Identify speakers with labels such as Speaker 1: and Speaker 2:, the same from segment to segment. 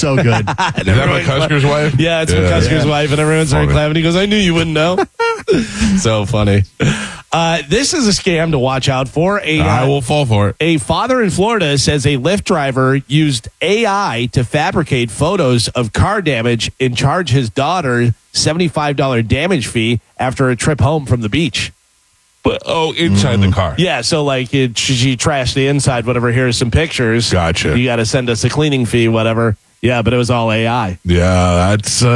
Speaker 1: So good.
Speaker 2: Is that McCusker's wife?
Speaker 3: Yeah, it's McCusker's wife, and everyone started
Speaker 2: Funny.
Speaker 3: clapping. He goes, I knew you wouldn't know. So funny. This is a scam to watch out for.
Speaker 2: I will fall for it.
Speaker 3: A father in Florida says a Lyft driver used AI to fabricate photos of car damage and charge his daughter $75 damage fee after a trip home from the beach.
Speaker 2: But inside the car.
Speaker 3: Yeah, so like she trashed the inside, whatever. Here's some pictures.
Speaker 2: Gotcha.
Speaker 3: You got to send us a cleaning fee, whatever. Yeah, but it was all AI.
Speaker 2: Yeah,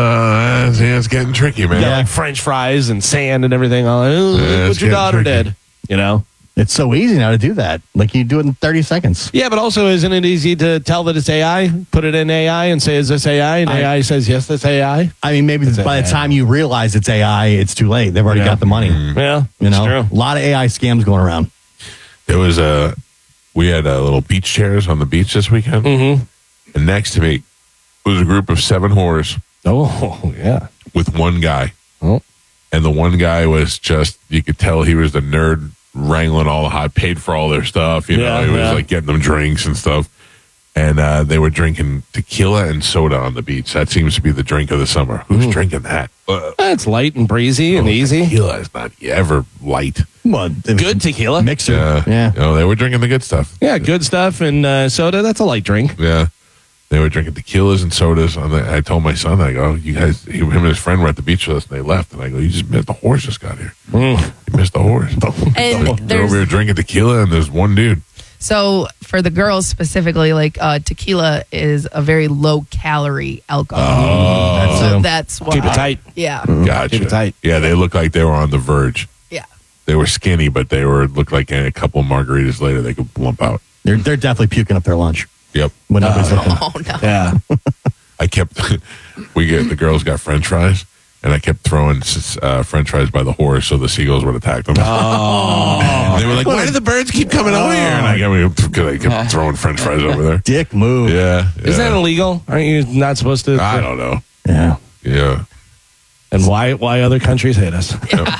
Speaker 2: it's getting tricky, man.
Speaker 3: Yeah, like French fries and sand and everything. All
Speaker 2: it's
Speaker 3: what your
Speaker 2: getting
Speaker 3: daughter
Speaker 2: tricky.
Speaker 3: did, you know.
Speaker 1: It's so easy now to do that. Like you do it in 30 seconds.
Speaker 3: Yeah, but also isn't it easy to tell that it's AI? Put it in AI and say, is this AI? And AI says, yes, that's AI.
Speaker 1: I mean, maybe by the time you realize it's AI, it's too late. They've already got the money.
Speaker 3: Yeah,
Speaker 1: You know,
Speaker 3: true.
Speaker 1: a lot of AI scams going around.
Speaker 2: It was we had little beach chairs on the beach this weekend, and next to me was a group of 7 whores
Speaker 3: Oh, yeah.
Speaker 2: with one guy,
Speaker 3: Oh.
Speaker 2: and the one guy was just, you could tell he was the nerd wrangling all the hot, paid for all their stuff. You know,
Speaker 3: Yeah,
Speaker 2: he was
Speaker 3: yeah.
Speaker 2: like getting them drinks and stuff, and they were drinking tequila and soda on the beach. That seems to be the drink of the summer. Who's drinking that?
Speaker 3: It's light and breezy and easy.
Speaker 2: Tequila is not ever light.
Speaker 1: Well,
Speaker 3: Good tequila.
Speaker 1: mixer. Yeah.
Speaker 2: You know, they were drinking the good stuff.
Speaker 3: Yeah, good stuff. And soda, that's a light drink.
Speaker 2: Yeah. They were drinking tequilas and sodas. I told my son, I go, you guys, him and his friend were at the beach with us, and they left. And I go, you just missed the horse just got here. You missed the horse.
Speaker 4: And
Speaker 2: They're over here drinking tequila, and there's one dude.
Speaker 4: So for the girls specifically, like tequila is a very low calorie alcohol. So that's why.
Speaker 3: Keep it tight.
Speaker 4: Yeah.
Speaker 2: Gotcha.
Speaker 3: Keep it tight.
Speaker 2: Yeah, they looked like they were on the verge.
Speaker 4: Yeah.
Speaker 2: They were skinny, but they looked like a couple of margaritas later, they could lump out.
Speaker 1: They're definitely puking up their lunch
Speaker 2: Yep.
Speaker 1: when nobody's looking.
Speaker 4: Oh no.
Speaker 3: Yeah.
Speaker 2: I kept, the girls got French fries, and I kept throwing French fries by the horse so the seagulls would attack them. And they were like, why do the birds keep coming over here? And I kept throwing French fries over there.
Speaker 1: Dick move.
Speaker 2: Yeah.
Speaker 3: Is that illegal? Aren't you not supposed to?
Speaker 2: I don't know.
Speaker 1: Yeah.
Speaker 2: Yeah.
Speaker 3: And why other countries hate us?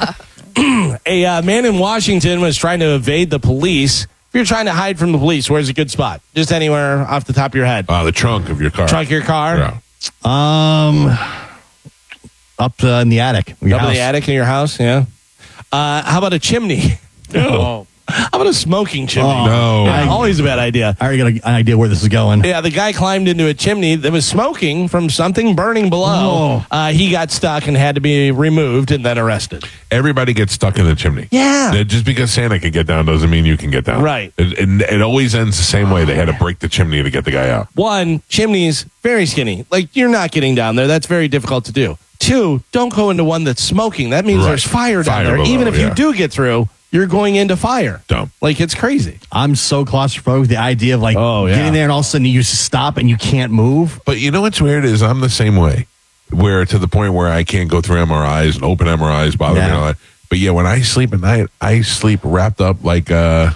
Speaker 3: A man in Washington was trying to evade the police. If you're trying to hide from the police, where's a good spot? Just anywhere off the top of your head.
Speaker 2: The trunk of your car.
Speaker 3: Trunk of your car?
Speaker 2: Yeah.
Speaker 1: Up in the attic.
Speaker 3: Up in the attic in your house? Yeah. How about a chimney? No. How about a smoking chimney?
Speaker 2: No.
Speaker 3: Yeah, always a bad idea.
Speaker 1: I already got an idea where this is going.
Speaker 3: Yeah, the guy climbed into a chimney that was smoking from something burning below. He got stuck and had to be removed and then arrested.
Speaker 2: Everybody gets stuck in the chimney.
Speaker 3: Yeah.
Speaker 2: Just because Santa can get down doesn't mean you can get down.
Speaker 3: Right.
Speaker 2: It always ends the same way. They had to break the chimney to get the guy out.
Speaker 3: One, chimneys, very skinny. Like, you're not getting down there. That's very difficult to do. Two, don't go into one that's smoking. That means
Speaker 2: Right.
Speaker 3: there's fire down
Speaker 2: Fire
Speaker 3: there.
Speaker 2: below,
Speaker 3: Even if
Speaker 2: yeah.
Speaker 3: you do get through, you're going into fire.
Speaker 2: Dumb.
Speaker 3: Like, it's crazy.
Speaker 1: I'm so claustrophobic. The idea of
Speaker 3: yeah.
Speaker 1: getting there and all of a sudden you just stop and you can't move.
Speaker 2: But you know what's weird is I'm the same way. Where to the point where I can't go through MRIs and open MRIs bother me and all that. But yeah, when I sleep at night, I sleep wrapped up like a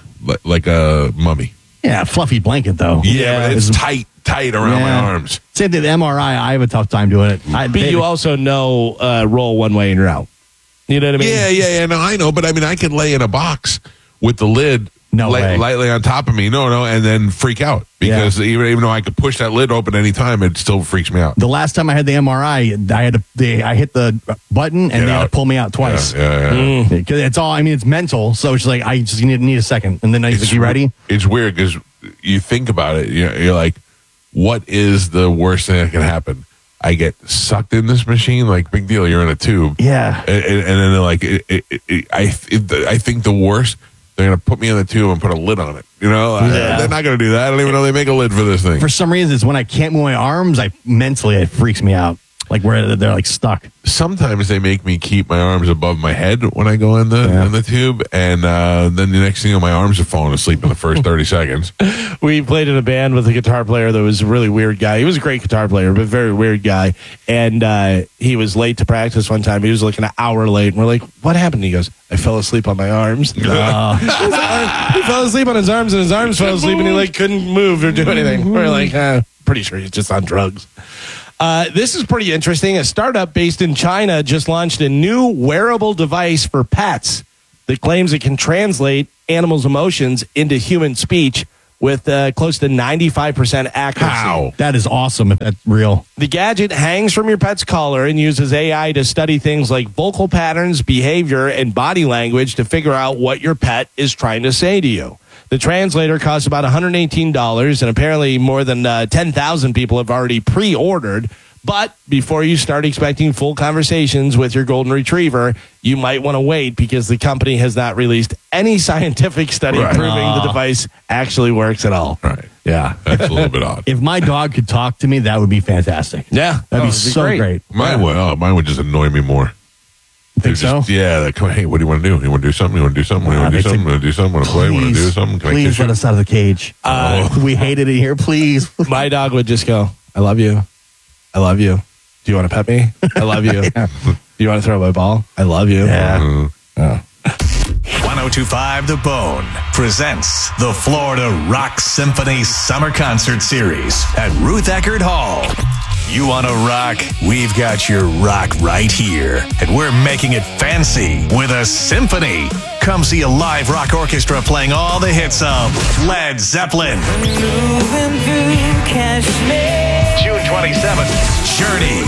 Speaker 2: mummy.
Speaker 1: Yeah, fluffy blanket though.
Speaker 2: Yeah, but it's tight around my arms.
Speaker 1: Same thing. The MRI, I have a tough time doing it.
Speaker 3: But you also know roll one way and you're out. You know what I mean?
Speaker 2: Yeah. No, I know. But I mean, I could lay in a box with the lid lightly on top of me. No, and then freak out because even though I could push that lid open anytime, it still freaks me out.
Speaker 1: The last time I had the MRI, I hit the button and they had to pull me out twice.
Speaker 2: Yeah.
Speaker 1: Because it's all. I mean, it's mental. So it's like I just need a second, and then I like, you ready?
Speaker 2: It's weird because you think about it. You're like, what is the worst thing that can happen? I get sucked in this machine, like big deal. You're in a tube,
Speaker 1: Yeah.
Speaker 2: and then they're like, I think the worst. They're gonna put me in the tube and put a lid on it. You know, they're not gonna do that. I don't even know they make a lid for this thing.
Speaker 1: For some reason, it's when I can't move my arms. Mentally it freaks me out. Like where they're like stuck.
Speaker 2: Sometimes they make me keep my arms above my head when I go in the tube, and then the next thing you know, my arms are falling asleep in the first 30 seconds.
Speaker 3: We played in a band with a guitar player that was a really weird guy. He was a great guitar player, but very weird guy. And he was late to practice one time. He was like an hour late. And we're like, what happened? He goes, I fell asleep on my arms. He fell asleep on his arms, and his arms fell asleep, and he like couldn't move or do anything. We're like, pretty sure he's just on drugs. This is pretty interesting. A startup based in China just launched a new wearable device for pets that claims it can translate animals' emotions into human speech with close to 95% accuracy.
Speaker 2: How?
Speaker 1: That is awesome if that's real.
Speaker 3: The gadget hangs from your pet's collar and uses AI to study things like vocal patterns, behavior, and body language to figure out what your pet is trying to say to you. The translator costs about $118, and apparently more than 10,000 people have already pre-ordered. But before you start expecting full conversations with your golden retriever, you might want to wait because the company has not released any scientific study proving the device actually works at all.
Speaker 2: Right.
Speaker 3: Yeah.
Speaker 2: That's a little bit odd.
Speaker 1: If my dog could talk to me, that would be fantastic.
Speaker 3: Yeah.
Speaker 1: That'd be so great.
Speaker 2: Mine would just annoy me more.
Speaker 1: Think so?
Speaker 2: Yeah. Like, hey, what do you want to do? You want to do something? You want to do something? You want to do something? You want to do something? Want to play? Want to do something? Can I
Speaker 1: Please
Speaker 2: kiss
Speaker 1: let
Speaker 2: you?
Speaker 1: us out of the cage. We hate it in here. Please.
Speaker 3: My dog would just go, I love you. I love you. Do you want to pet me? I love you. Do you want to throw my ball? I love you.
Speaker 1: Yeah.
Speaker 5: 1025 The Bone presents the Florida Rock Symphony Summer Concert Series at Ruth Eckerd Hall. You want to rock? We've got your rock right here. And we're making it fancy with a symphony. Come see a live rock orchestra playing all the hits of Led Zeppelin. June 27th, Journey.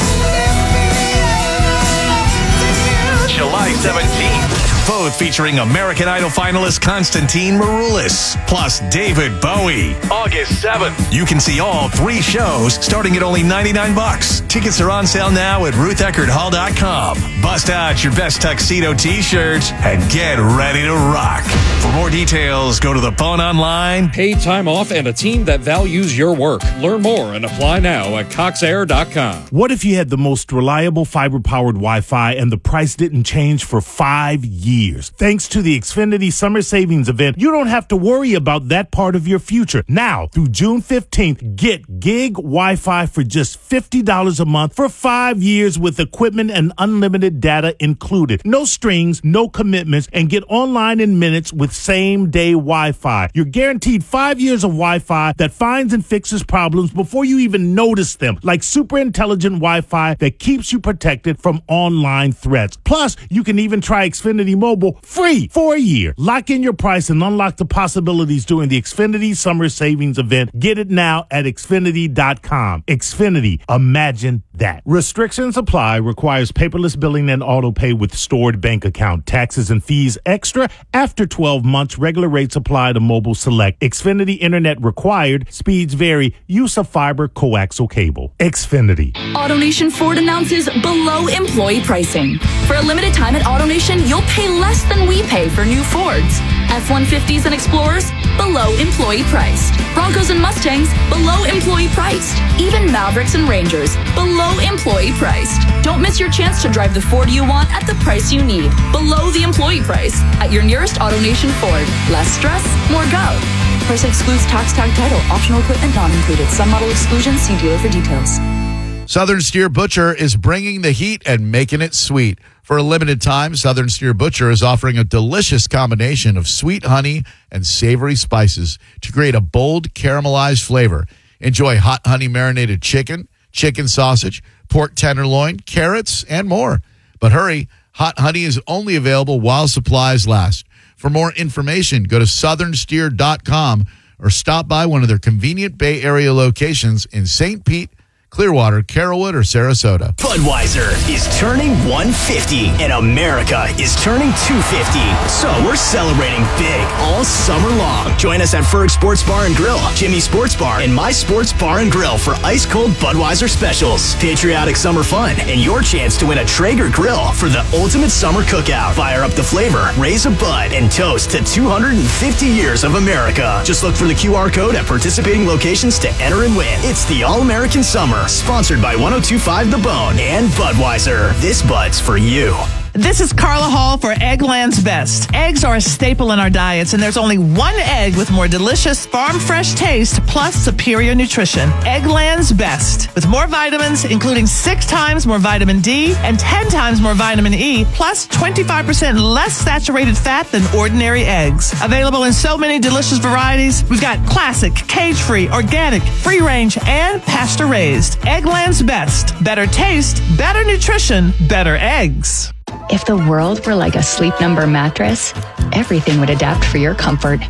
Speaker 5: July 17th, both featuring American Idol finalist Konstantin Maroulis, plus David Bowie. August 7th, you can see all 3 shows starting at only $99. Tickets are on sale now at RuthEckerdHall.com. Bust out your best tuxedo t-shirts and get ready to rock. For more details, go to the phone online.
Speaker 6: Paid time off and a team that values your work. Learn more and apply now at coxair.com.
Speaker 7: What if you had the most reliable fiber-powered Wi-Fi and the price didn't change for 5 years? Thanks to the Xfinity Summer Savings Event, you don't have to worry about that part of your future. Now, through June 15th, get gig Wi-Fi for just $50 a month for 5 years with equipment and unlimited data included. No strings, no commitments, and get online in minutes with same-day Wi-Fi. You're guaranteed 5 years of Wi-Fi that finds and fixes problems before you even notice them, like super intelligent Wi-Fi that keeps you protected from online threats. Plus, you can even try Xfinity Mobile free for a year. Lock in your price and unlock the possibilities during the Xfinity Summer Savings Event. Get it now at Xfinity.com. Xfinity. Imagine that. Restrictions apply. Requires paperless billing and auto pay with stored bank account. Taxes and fees extra after 12 months. Regular rates apply to mobile select. Xfinity Internet required. Speeds vary. Use of fiber coaxial cable. Xfinity.
Speaker 8: AutoNation Ford announces below employee pricing. For a limited time at AutoNation, you'll pay less than we pay for new Fords. F-150s and Explorers, below employee priced. Broncos and Mustangs, below employee priced. Even Mavericks and Rangers, below employee priced. Don't miss your chance to drive the Ford you want at the price you need. Below the employee price at your nearest AutoNation Ford. Less stress, more go. Price excludes tax, tag, title, optional equipment not included. Some model exclusions. See dealer for details.
Speaker 9: Southern Steer Butcher is bringing the heat and making it sweet. For a limited time, Southern Steer Butcher is offering a delicious combination of sweet honey and savory spices to create a bold caramelized flavor. Enjoy hot honey marinated chicken, chicken sausage, pork tenderloin, carrots, and more. But hurry, hot honey is only available while supplies last. For more information, go to southernsteer.com or stop by one of their convenient Bay Area locations in St. Pete, Clearwater, Carrollwood, or Sarasota.
Speaker 10: Budweiser is turning 150 and America is turning 250. So we're celebrating big all summer long. Join us at Ferg Sports Bar and Grill, Jimmy Sports Bar, and My Sports Bar and Grill for ice-cold Budweiser specials, patriotic summer fun, and your chance to win a Traeger grill for the ultimate summer cookout. Fire up the flavor, raise a bud, and toast to 250 years of America. Just look for the QR code at participating locations to enter and win. It's the All-American Summer. Sponsored by 1025 The Bone and Budweiser. This Bud's for you.
Speaker 11: This is Carla Hall for Eggland's Best. Eggs are a staple in our diets, and there's only one egg with more delicious farm-fresh taste plus superior nutrition. Eggland's Best. With more vitamins, including 6 times more vitamin D and 10 times more vitamin E, plus 25% less saturated fat than ordinary eggs. Available in so many delicious varieties. We've got classic, cage-free, organic, free-range, and pasture-raised. Eggland's Best. Better taste, better nutrition, better eggs.
Speaker 12: If the world were like a Sleep Number mattress, everything would adapt for your comfort.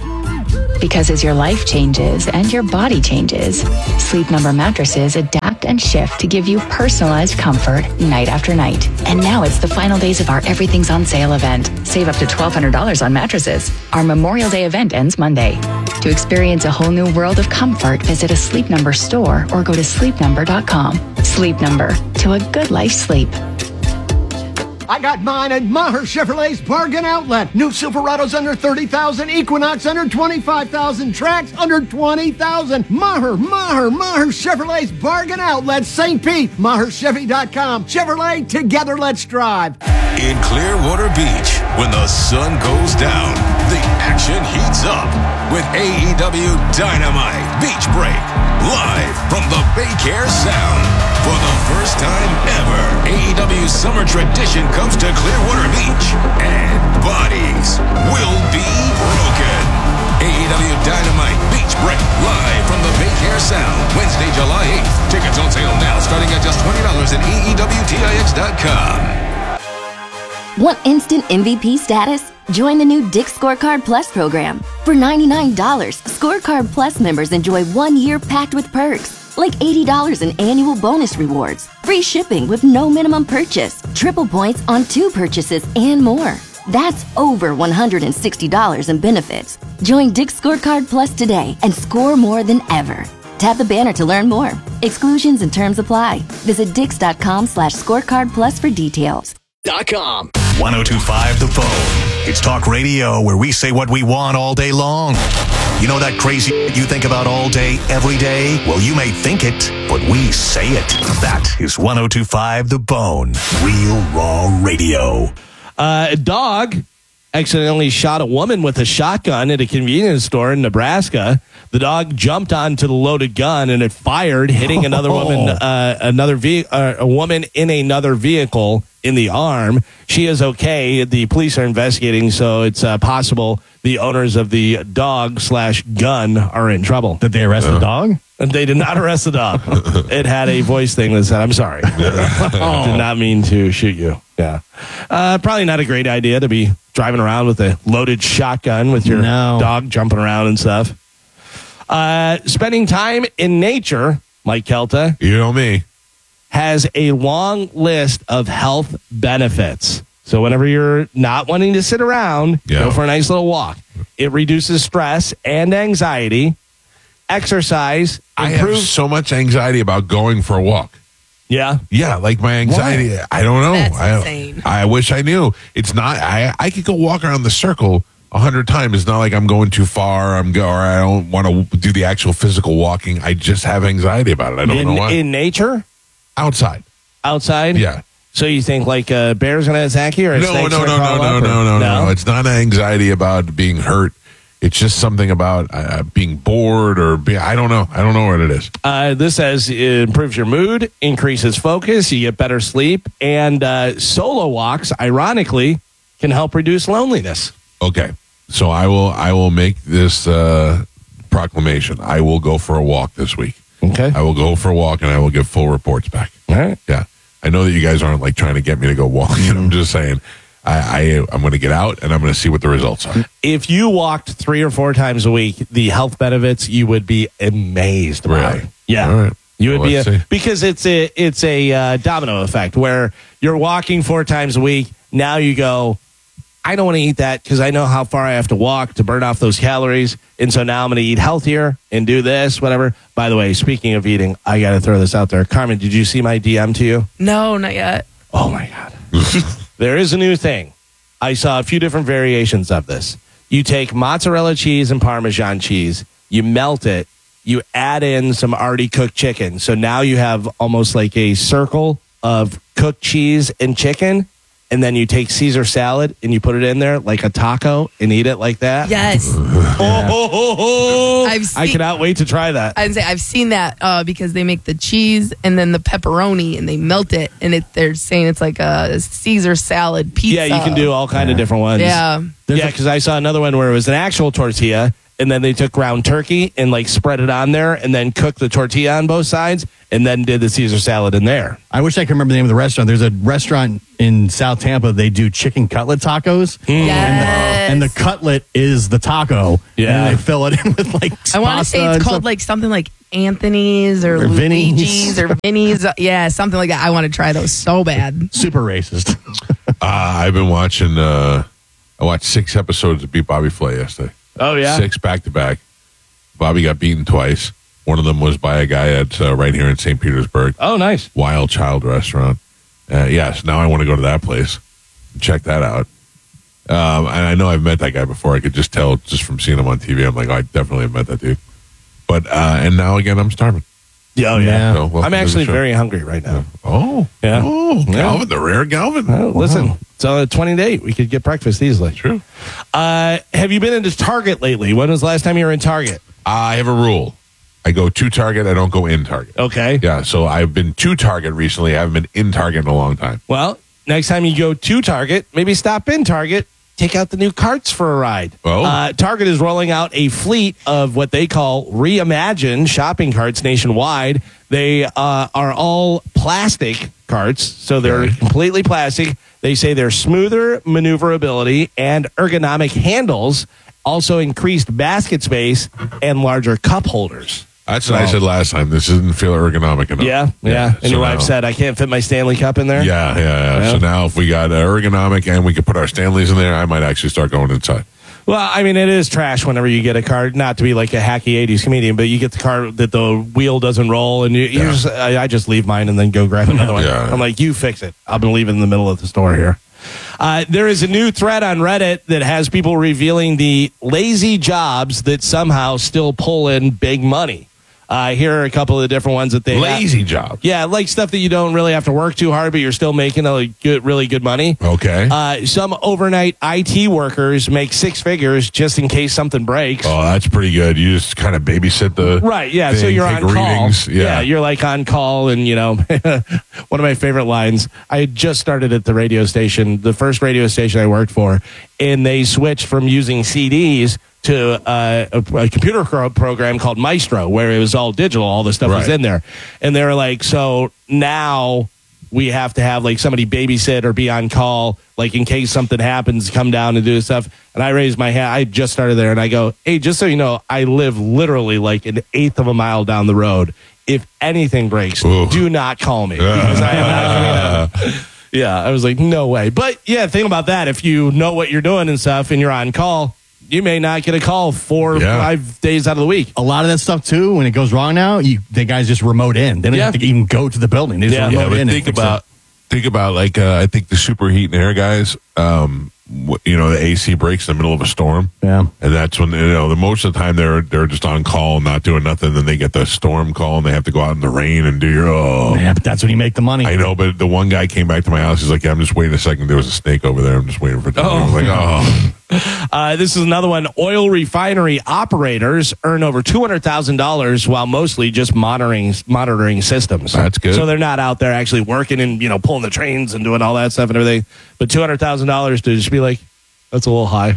Speaker 12: Because as your life changes and your body changes, Sleep Number mattresses adapt and shift to give you personalized comfort night after night. And now it's the final days of our Everything's on Sale event. Save up to $1,200 on mattresses. Our Memorial Day event ends Monday. To experience a whole new world of comfort, visit a Sleep Number store or go to sleepnumber.com. Sleep Number, to a good life sleep.
Speaker 13: I got mine at Maher Chevrolet's Bargain Outlet. New Silverados under $30,000, Equinox under $25,000, Trax under $20,000. Maher Chevrolet's Bargain Outlet, St. Pete. MaherChevy.com. Chevrolet, together let's drive.
Speaker 5: In Clearwater Beach, when the sun goes down, the action heats up with AEW Dynamite Beach Break, live from the Baycare Sound. For the first time ever, AEW's summer tradition comes to Clearwater Beach, and bodies will be broken. AEW Dynamite Beach Break, live from the Baycare Sound, Wednesday, July 8th. Tickets on sale now, starting at just $20 at AEWTIX.com.
Speaker 14: Want instant MVP status? Join the new Dick's Scorecard Plus program. For $99, Scorecard Plus members enjoy 1 year packed with perks, like $80 in annual bonus rewards, free shipping with no minimum purchase, triple points on 2 purchases, and more. That's over $160 in benefits. Join Dick's Scorecard Plus today and score more than ever. Tap the banner to learn more. Exclusions and terms apply. Visit dix.com/scorecard plus for details.
Speaker 5: .com. 102.5 The Phone. It's talk radio where we say what we want all day long. You know that crazy you think about all day, every day? Well, you may think it, but we say it. That is 102.5 The Bone. Real raw radio.
Speaker 3: A dog accidentally shot a woman with a shotgun at a convenience store in Nebraska. The dog jumped onto the loaded gun and it fired, hitting another woman, a woman in another vehicle in the arm. She is okay. The police are investigating, so it's possible the owners of the dog/gun are in trouble.
Speaker 1: Did they arrest the dog?
Speaker 3: And they did not arrest the dog. It had a voice thing that said, "I'm sorry. Did not mean to shoot you." Yeah. Probably not a great idea to be driving around with a loaded shotgun with your dog jumping around and stuff. Spending time in nature, Mike Kelta.
Speaker 2: You know me.
Speaker 3: Has a long list of health benefits. So whenever you're not wanting to sit around, go for a nice little walk. It reduces stress and anxiety. Exercise.
Speaker 2: I have so much anxiety about going for a walk.
Speaker 3: Yeah?
Speaker 2: Yeah, like my anxiety.
Speaker 3: Why?
Speaker 2: I don't know.
Speaker 4: That's insane.
Speaker 2: I wish I knew. It's not, I could go walk around the circle 100 times. It's not like I'm going too far. Or I don't want to do the actual physical walking. I just have anxiety about it. I don't know why.
Speaker 3: In nature?
Speaker 2: Outside.
Speaker 3: Outside?
Speaker 2: Yeah.
Speaker 3: So you think like a bear's going to attack you? Or
Speaker 2: No. It's not anxiety about being hurt. It's just something about being bored or I don't know. I don't know what it is.
Speaker 3: This says it improves your mood, increases focus, you get better sleep, and solo walks, ironically, can help reduce loneliness.
Speaker 2: Okay. So I will make this proclamation. I will go for a walk this week.
Speaker 3: Okay.
Speaker 2: I will go for a walk and I will give full reports back.
Speaker 3: All right.
Speaker 2: Yeah. I know that you guys aren't like trying to get me to go walking. I'm just saying I'm going to get out and I'm going to see what the results are.
Speaker 3: If you walked 3 or 4 times a week, the health benefits you would be amazed by.
Speaker 2: Really?
Speaker 3: Yeah.
Speaker 2: All right.
Speaker 3: You would
Speaker 2: Well, let's see.
Speaker 3: because it's a domino effect where you're walking 4 times a week. Now you go, I don't want to eat that because I know how far I have to walk to burn off those calories. And so now I'm going to eat healthier and do this, whatever. By the way, speaking of eating, I got to throw this out there. Carmen, did you see my DM to you?
Speaker 4: No, not yet.
Speaker 3: Oh, my God. There is a new thing. I saw a few different variations of this. You take mozzarella cheese and Parmesan cheese, you melt it, you add in some already cooked chicken. So now you have almost like a circle of cooked cheese and chicken. And then you take Caesar salad and you put it in there like a taco and eat it like that.
Speaker 4: Yes.
Speaker 3: I cannot wait to try that.
Speaker 4: I've seen that because they make the cheese and then the pepperoni and they melt it and they're saying it's like a Caesar salad pizza.
Speaker 3: Yeah, you can do all kind of different ones.
Speaker 4: Yeah.
Speaker 3: Yeah, because I saw another one where it was an actual tortilla and then they took ground turkey and like spread it on there, and then cooked the tortilla on both sides, and then did the Caesar salad in there.
Speaker 1: I wish I could remember the name of the restaurant. There's a restaurant in South Tampa. They do chicken cutlet tacos.
Speaker 4: Yes.
Speaker 1: And the cutlet is the taco.
Speaker 3: Yeah.
Speaker 1: And they fill it in with like
Speaker 4: I want to say
Speaker 1: pasta
Speaker 4: it's
Speaker 1: and
Speaker 4: called
Speaker 1: stuff.
Speaker 4: like something like Anthony's or
Speaker 1: Vinny's.
Speaker 4: Luigi's or Vinny's. Yeah, something like that. I want to try those so bad.
Speaker 1: Super racist.
Speaker 2: I've been watching. I watched 6 episodes of Beat Bobby Flay yesterday.
Speaker 3: Oh, yeah?
Speaker 2: 6 back to back. Bobby got beaten twice. One of them was by a guy at right here in St. Petersburg.
Speaker 3: Oh, nice.
Speaker 2: Wild Child restaurant. Yes, now I want to go to that place and check that out. And I know I've met that guy before. I could just tell just from seeing him on TV. I'm like, oh, I definitely have met that dude. But and now again, I'm starving.
Speaker 3: Yeah, oh, yeah.
Speaker 2: So, welcome
Speaker 3: I'm
Speaker 2: to the
Speaker 3: actually
Speaker 2: show.
Speaker 3: very hungry right now.
Speaker 2: Oh,
Speaker 3: Yeah.
Speaker 2: oh, Galvin, the rare Galvin.
Speaker 3: Well, listen, it's on a 20 date. We could get breakfast easily.
Speaker 2: True.
Speaker 3: Have you been into Target lately? When was the last time you were in Target?
Speaker 2: I have a rule. I go to Target. I don't go in Target.
Speaker 3: Okay.
Speaker 2: Yeah, so I've been to Target recently. I haven't been in Target in a long time.
Speaker 3: Well, next time you go to Target, maybe stop in Target, take out the new carts for a ride.
Speaker 2: Oh.
Speaker 3: Target is rolling out a fleet of what they call reimagined shopping carts nationwide. They are all plastic carts, so they're completely plastic. They say they're smoother maneuverability and ergonomic handles, also increased basket space and larger cup holders.
Speaker 2: That's what I said last time. This didn't feel ergonomic enough.
Speaker 3: Yeah. And
Speaker 2: So
Speaker 3: your wife
Speaker 2: now-
Speaker 3: said, I can't fit my Stanley Cup in there?
Speaker 2: Yeah. So now if we got ergonomic and we could put our Stanleys in there, I might actually start going inside.
Speaker 3: Well, I mean, it is trash whenever you get a car, not to be like a hacky 80s comedian, but you get the car that the wheel doesn't roll, and I just leave mine and then go grab another one.
Speaker 2: Yeah.
Speaker 3: I'm like, you fix it. I'll leave it in the middle of the store here. There is a new thread on Reddit that has people revealing the lazy jobs that somehow still pull in big money. Here are a couple of the different ones that they
Speaker 2: Lazy job.
Speaker 3: Yeah, like stuff that you don't really have to work too hard, but you're still making really good money.
Speaker 2: Okay.
Speaker 3: Some overnight IT workers make 6 figures just in case something breaks.
Speaker 2: Oh, that's pretty good. You just kind of babysit the
Speaker 3: Right, yeah. So
Speaker 2: thing,
Speaker 3: you're
Speaker 2: take
Speaker 3: on
Speaker 2: readings.
Speaker 3: call.
Speaker 2: Yeah.
Speaker 3: You're like on call, and one of my favorite lines. I had just started at the radio station, the first radio station I worked for, and they switched from using CDs to a computer program called Maestro, where it was all digital, all the stuff was
Speaker 2: Right.
Speaker 3: in there, and they were like, so now we have to have like somebody babysit or be on call, like in case something happens, come down and do stuff. And I raised my hand. I just started there, and I go, hey, just so you know, I live literally like an eighth of a mile down the road. If anything breaks, do not call me because I am not coming out. Yeah, I was like, no way. But yeah, think about that. If you know what you're doing and stuff, and you're on call, you may not get a call 4 or 5 days out of the week.
Speaker 1: A lot of that stuff too, when it goes wrong now, the guys just remote in. They don't have to even go to the building. They just remote
Speaker 2: but
Speaker 1: in.
Speaker 2: think about like I think the superheat and air guys. The AC breaks in the middle of a storm.
Speaker 1: Yeah,
Speaker 2: and that's when the most of the time they're just on call, not doing nothing. Then they get the storm call and they have to go out in the rain and do
Speaker 1: Yeah, but that's when you make the money.
Speaker 2: I know, but the one guy came back to my house. He's like, "Yeah, I'm just waiting a second. There was a snake over there. I'm just waiting for it." I was like, "Oh."
Speaker 3: This is another one. Oil refinery operators earn over $200,000 while mostly just monitoring systems.
Speaker 2: That's good.
Speaker 3: So they're not out there actually working and pulling the trains and doing all that stuff and everything. But $200,000 to just be like, that's a little high.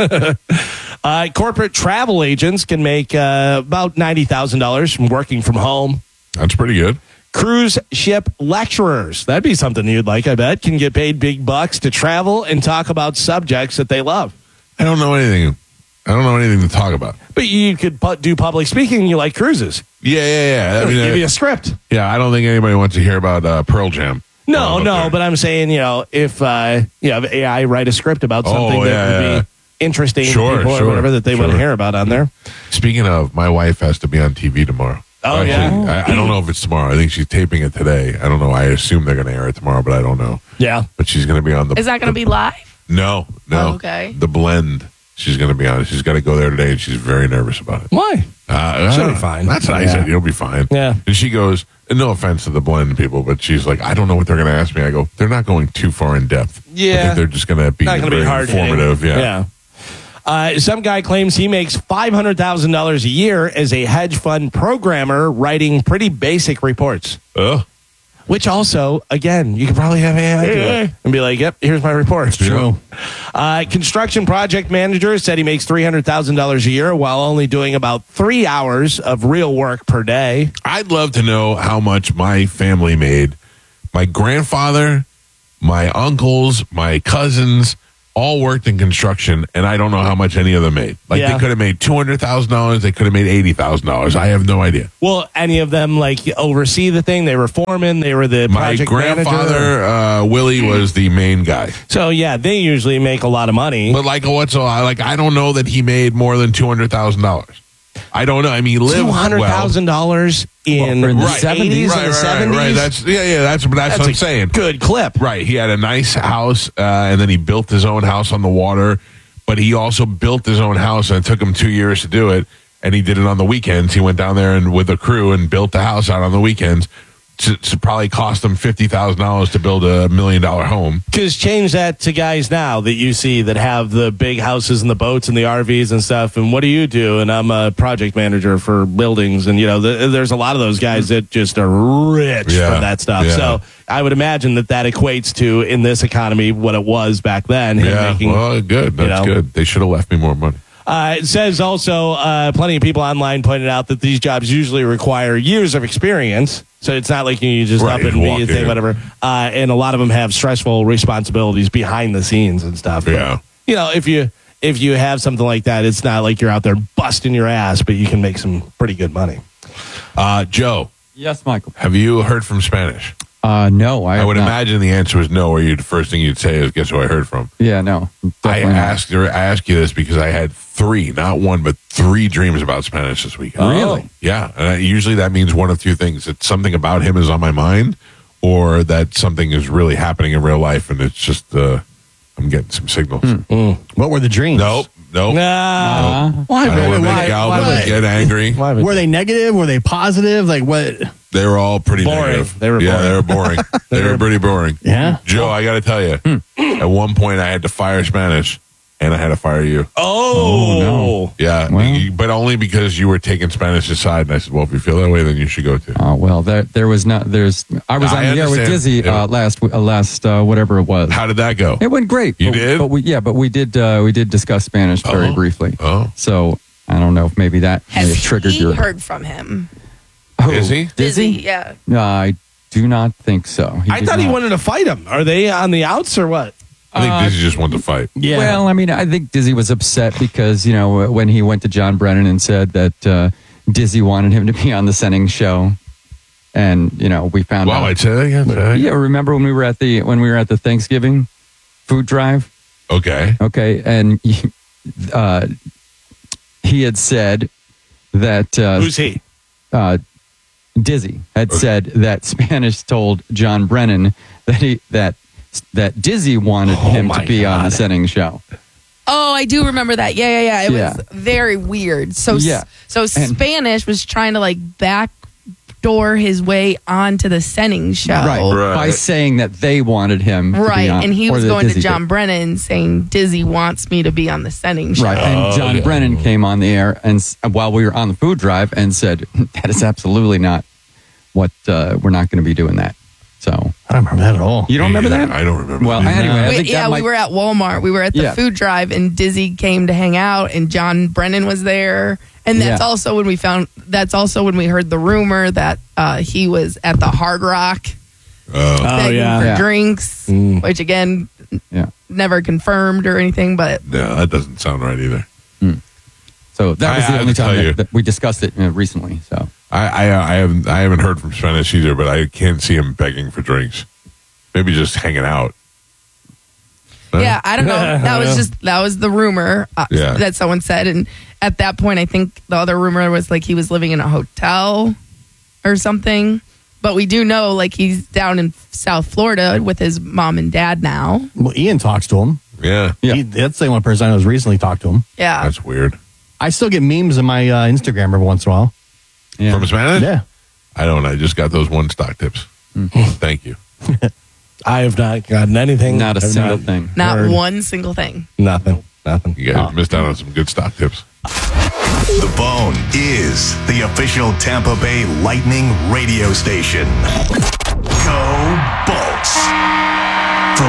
Speaker 2: Yeah.
Speaker 3: Corporate travel agents can make about $90,000 from working from home.
Speaker 2: That's pretty good.
Speaker 3: Cruise ship lecturers, that'd be something you'd like, I bet, can get paid big bucks to travel and talk about subjects that they love.
Speaker 2: I don't know anything to talk about.
Speaker 3: But you could do public speaking. You like cruises.
Speaker 2: Yeah. I mean,
Speaker 3: give you a script.
Speaker 2: Yeah, I don't think anybody wants to hear about Pearl Jam.
Speaker 3: No, but I'm saying, if you have AI write a script about something that would be interesting to people or whatever that they want to hear about on there.
Speaker 2: Speaking of, my wife has to be on TV tomorrow.
Speaker 3: Oh,
Speaker 2: Actually, I don't know if it's tomorrow. I think she's taping it today. I don't know. I assume they're going to air it tomorrow, but I don't know.
Speaker 3: Yeah.
Speaker 2: But she's going to be on the...
Speaker 4: Is that going to be live?
Speaker 2: No.
Speaker 4: Oh, okay.
Speaker 2: The Blend. She's going to be on it. She's got to go there today, and she's very nervous about it.
Speaker 3: Why?
Speaker 2: She'll
Speaker 3: be fine.
Speaker 2: That's what I said. You'll be fine.
Speaker 3: Yeah.
Speaker 2: And she goes, and no offense to the Blend people, but she's like, I don't know what they're going to ask me. I go, they're not going too far in depth.
Speaker 3: Yeah.
Speaker 2: I think they're just going to be
Speaker 3: Not going to
Speaker 2: very
Speaker 3: be hard
Speaker 2: informative.
Speaker 3: Yeah. Some guy claims he makes $500,000 a year as a hedge fund programmer writing pretty basic reports. Which also, again, you could probably have AI do it and be like, yep, here's my report.
Speaker 1: True.
Speaker 3: Construction project manager said he makes $300,000 a year while only doing about 3 hours of real work per day.
Speaker 2: I'd love to know how much my family made. My grandfather, my uncles, my cousins all worked in construction, and I don't know how much any of them made. Like, they could have made $200,000. They could have made $80,000. I have no idea.
Speaker 3: Well, any of them, like, oversee the thing? They were foreman. They were the project manager.
Speaker 2: My grandfather, Willie, was the main guy.
Speaker 3: So, yeah, they usually make a lot of money.
Speaker 2: But, I don't know that he made more than $200,000. I don't know. I mean, he lived
Speaker 3: $200,000 in the 70s and the 70s?
Speaker 2: Right. That's what I'm saying.
Speaker 3: Good clip.
Speaker 2: Right. He had a nice house, and then he built his own house on the water. But he also built his own house, and it took him 2 years to do it. And he did it on the weekends. He went down there and with a crew and built the house out on the weekends. To probably cost them $50,000 to build $1 million home.
Speaker 3: Because change that to guys now that you see that have the big houses and the boats and the RVs and stuff. And what do you do? And I'm a project manager for buildings. And, there's a lot of those guys that just are rich from that stuff. Yeah. So I would imagine that equates to, in this economy, what it was back then.
Speaker 2: Well, good. That's good. They should have left me more money.
Speaker 3: It says also, plenty of people online pointed out that these jobs usually require years of experience. So it's not like you just up and be a thing, whatever. And a lot of them have stressful responsibilities behind the scenes and stuff.
Speaker 2: Yeah.
Speaker 3: But, if you have something like that, it's not like you're out there busting your ass, but you can make some pretty good money.
Speaker 2: Joe.
Speaker 15: Yes, Michael.
Speaker 2: Have you heard from Spanish?
Speaker 15: No,
Speaker 2: I would imagine the answer was no, or the first thing you'd say is, guess who I heard from?
Speaker 15: Yeah, no.
Speaker 2: I asked you this because I had 3, not 1, but 3 dreams about Spanish this weekend.
Speaker 15: Really?
Speaker 2: Yeah. And usually that means one of 2 things. It's something about him is on my mind, or that something is really happening in real life, and it's just, I'm getting some signals.
Speaker 1: What were the dreams?
Speaker 2: Nope.
Speaker 3: Nah.
Speaker 1: Why?
Speaker 2: I don't want to make Alvin get angry.
Speaker 1: Were they negative? Were they positive? Like what?
Speaker 2: They were all pretty
Speaker 3: boring.
Speaker 2: Negative.
Speaker 3: They were boring.
Speaker 2: They were boring. They were pretty boring.
Speaker 1: Yeah.
Speaker 2: Joe, I got to tell you, at one point I had to fire Spanish, and I had to fire you.
Speaker 3: Oh
Speaker 15: no.
Speaker 2: Yeah,
Speaker 15: well,
Speaker 2: but only because you were taking Spanish aside, and I said, well, if you feel that way, then you should go too.
Speaker 15: Well, there was not. I was on the air with Dizzy last whatever it was.
Speaker 2: How did that go?
Speaker 15: It went great.
Speaker 2: You did?
Speaker 15: But we did discuss Spanish very briefly.
Speaker 2: Oh.
Speaker 15: So I don't know if maybe that may have triggered your.
Speaker 4: Heard from him?
Speaker 2: Is he?
Speaker 4: Dizzy? Yeah.
Speaker 15: No, I do not think so.
Speaker 3: I thought he wanted to fight him. Are they on the outs or what?
Speaker 2: I think Dizzy just wanted to fight.
Speaker 15: Yeah. Well, I mean, I think Dizzy was upset because, when he went to John Brennan and said that Dizzy wanted him to be on the Senning show. And, we found out.
Speaker 2: Wow, I'd say that again.
Speaker 15: Yeah, remember when we were at the Thanksgiving food drive?
Speaker 2: Okay.
Speaker 15: And he had said that
Speaker 3: who's he?
Speaker 15: Dizzy had said that Spanish told John Brennan that Dizzy wanted him to be on the Senning show.
Speaker 4: Oh, I do remember that. Yeah. It was very weird. So Spanish was trying to backdoor his way onto the Senning show.
Speaker 15: Right. By saying that they wanted him to be on.
Speaker 4: And he was going to John
Speaker 15: did.
Speaker 4: Brennan saying, Dizzy wants me to be on the Senning show.
Speaker 15: Right. And John Brennan came on the air and while we were on the food drive and said, that is absolutely not what, we're not going to be doing that. So
Speaker 1: I don't remember that at all.
Speaker 15: You don't remember that?
Speaker 2: I don't remember.
Speaker 15: Well, anyway, I think
Speaker 4: we were at Walmart. We were at the food drive, and Dizzy came to hang out, and John Brennan was there. And that's also when we heard the rumor that he was at the Hard Rock begging for drinks, which again, never confirmed or anything. But
Speaker 2: yeah, that doesn't sound right either.
Speaker 15: So that was the only time that we discussed it recently. So.
Speaker 2: I haven't heard from Spanish either, but I can't see him begging for drinks. Maybe just hanging out.
Speaker 4: Yeah, I don't know. That was the rumor that someone said, and at that point, I think the other rumor was he was living in a hotel or something. But we do know he's down in South Florida with his mom and dad now.
Speaker 1: Well, Ian talks to him.
Speaker 2: Yeah.
Speaker 1: That's the one person I was recently talked to him.
Speaker 4: Yeah,
Speaker 2: that's weird.
Speaker 1: I still get memes in my Instagram every once in a while.
Speaker 15: Yeah.
Speaker 2: From Spanish?
Speaker 1: Yeah.
Speaker 2: I don't. I just got those one stock tips. Thank you.
Speaker 3: I have not gotten anything.
Speaker 15: Not a single thing.
Speaker 4: Not one single thing.
Speaker 3: Nothing.
Speaker 2: You guys missed out on some good stock tips.
Speaker 5: The Bone is the official Tampa Bay Lightning radio station. Go bolts. From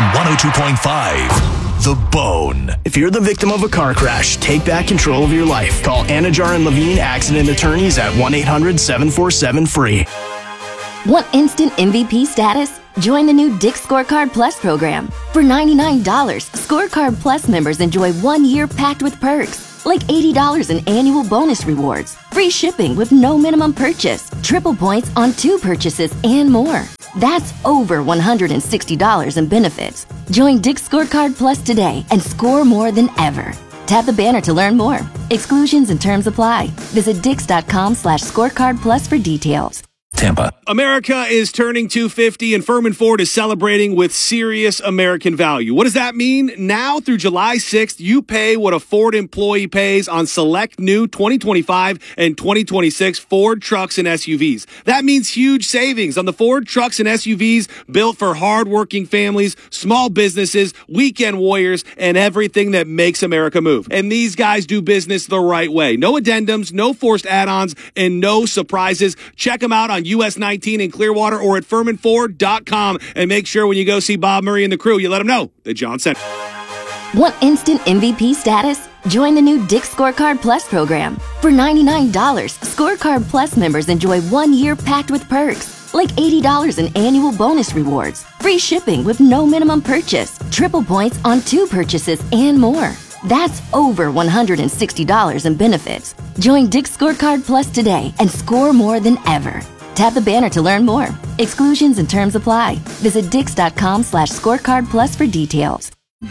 Speaker 5: 102.5, The Bone.
Speaker 10: If you're the victim of a car crash, take back control of your life. Call Anajar and Levine Accident Attorneys at 1-800-747-FREE.
Speaker 14: Want instant MVP status? Join the new Dick Scorecard Plus program. For $99, Scorecard Plus members enjoy 1 year packed with perks, like $80 in annual bonus rewards, free shipping with no minimum purchase, triple points on 2 purchases, and more. That's over $160 in benefits. Join Dick Scorecard Plus today and score more than ever. Tap the banner to learn more. Exclusions and terms apply. Visit dix.com/scorecard plus for details.
Speaker 5: Tampa.
Speaker 16: America is turning 250 and Furman Ford is celebrating with serious American value. What does that mean? Now through July 6th, you pay what a Ford employee pays on select new 2025 and 2026 Ford trucks and SUVs. That means huge savings on the Ford trucks and SUVs built for hardworking families, small businesses, weekend warriors, and everything that makes America move. And these guys do business the right way. No addendums, no forced add-ons, and no surprises. Check them out on US 19 in Clearwater or at FurmanFord.com, and make sure when you go see Bob Murray and the crew, you let them know that John sent.
Speaker 14: Want instant MVP status? Join the new Dick Scorecard Plus program. For $99, Scorecard Plus members enjoy 1 year packed with perks, like $80 in annual bonus rewards, free shipping with no minimum purchase, triple points on 2 purchases, and more. That's over $160 in benefits. Join Dick Scorecard Plus today and score more than ever. Tap the banner to learn more. Exclusions and terms apply. Visit dix.com/scorecard plus for details.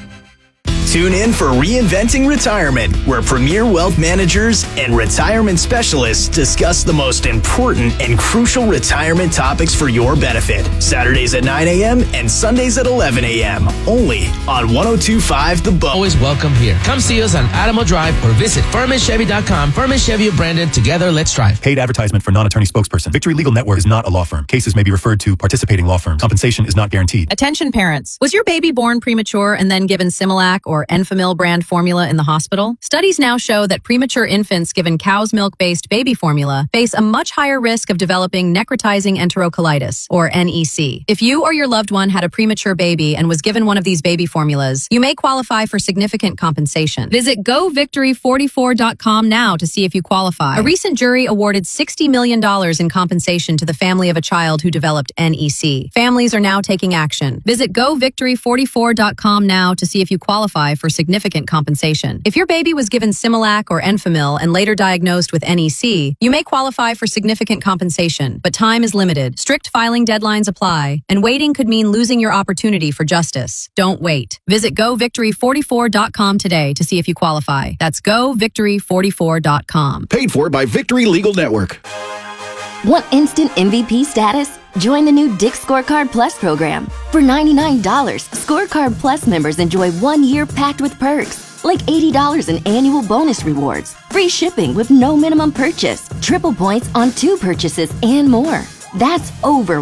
Speaker 10: Tune in for Reinventing Retirement, where premier wealth managers and retirement specialists discuss the most important and crucial retirement topics for your benefit. Saturdays at 9 a.m. and Sundays at 11 a.m. Only on 102.5 The Bone.
Speaker 17: Always welcome here. Come see us on Adamo Drive or visit FurmanChevy.com. Furman Chevy of Brandon. Together, let's drive.
Speaker 18: Paid advertisement for non-attorney spokesperson. Victory Legal Network is not a law firm. Cases may be referred to participating law firms. Compensation is not guaranteed.
Speaker 19: Attention parents. Was your baby born premature and then given Similac or Enfamil brand formula in the hospital? Studies now show that premature infants given cow's milk-based baby formula face a much higher risk of developing necrotizing enterocolitis, or NEC. If you or your loved one had a premature baby and was given one of these baby formulas, you may qualify for significant compensation. Visit govictory44.com now to see if you qualify. A recent jury awarded $60 million in compensation to the family of a child who developed NEC. Families are now taking action. Visit govictory44.com now to see if you qualify for significant compensation. If your baby was given Similac or Enfamil and later diagnosed with NEC, you may qualify for significant compensation, but time is limited. Strict filing deadlines apply, and waiting could mean losing your opportunity for justice. Don't wait. Visit govictory44.com today to see if you qualify. That's govictory44.com.
Speaker 20: Paid for by Victory Legal Network.
Speaker 14: Want instant MVP status? Join the new Dick Scorecard Plus program. For $99, Scorecard Plus members enjoy 1 year packed with perks, like $80 in annual bonus rewards, free shipping with no minimum purchase, triple points on 2 purchases, and more. That's over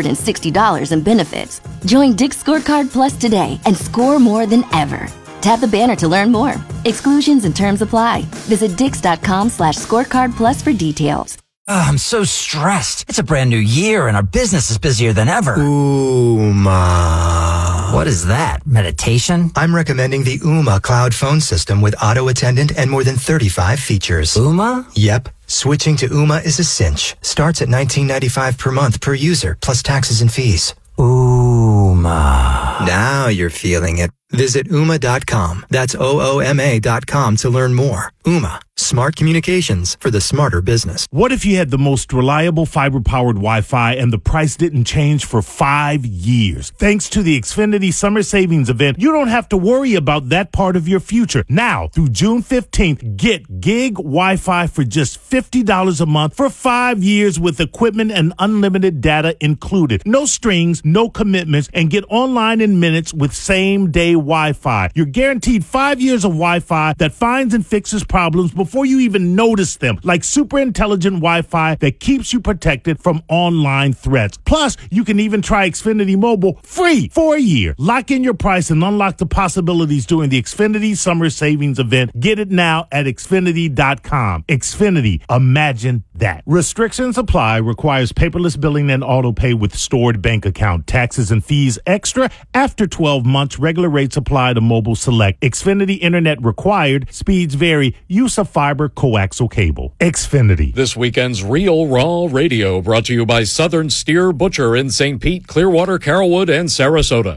Speaker 14: $160 in benefits. Join Dick Scorecard Plus today and score more than ever. Tap the banner to learn more. Exclusions and terms apply. Visit dix.com/scorecard plus for details.
Speaker 21: I'm so stressed. It's a brand new year and our business is busier than ever.
Speaker 22: Ooma.
Speaker 21: What is that? Meditation?
Speaker 22: I'm recommending the Ooma cloud phone system with auto attendant and more than 35 features.
Speaker 21: Ooma?
Speaker 22: Yep. Switching to Ooma is a cinch. Starts at $19.95 per month per user, plus taxes and fees.
Speaker 21: Ooma.
Speaker 22: Now you're feeling it. Visit Ooma.com. That's OOMA.com to learn more. Ooma. Smart communications for the smarter business.
Speaker 7: What if you had the most reliable fiber-powered Wi-Fi and the price didn't change for 5 years? Thanks to the Xfinity Summer Savings Event, you don't have to worry about that part of your future. Now, through June 15th, get gig Wi-Fi for just $50 a month for 5 years with equipment and unlimited data included. No strings, no commitments, and get online in minutes with same-day Wi-Fi. You're guaranteed 5 years of Wi-Fi that finds and fixes problems before you even notice them, like super intelligent Wi-Fi that keeps you protected from online threats. Plus, you can even try Xfinity Mobile free for a year. Lock in your price and unlock the possibilities during the Xfinity Summer Savings Event. Get it now at Xfinity.com. Xfinity. Imagine that. Restrictions apply. Requires paperless billing and auto pay with stored bank account. Taxes and fees extra after 12 months. Regular rates apply to mobile select. Xfinity internet required. Speeds vary. Use of fiber coaxial cable. Xfinity.
Speaker 6: This weekend's Real Raw Radio brought to you by Southern Steer Butcher in St. Pete, Clearwater, Carrollwood, and Sarasota.